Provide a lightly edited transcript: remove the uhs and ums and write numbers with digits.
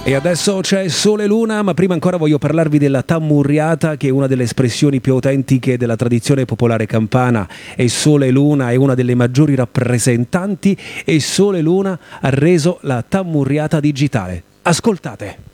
E adesso c'è Sole e Luna, ma prima ancora voglio parlarvi della tammurriata, che è una delle espressioni più autentiche della tradizione popolare campana. E Sole e Luna è una delle maggiori rappresentanti, e Sole e Luna ha reso la tammurriata digitale. Ascoltate!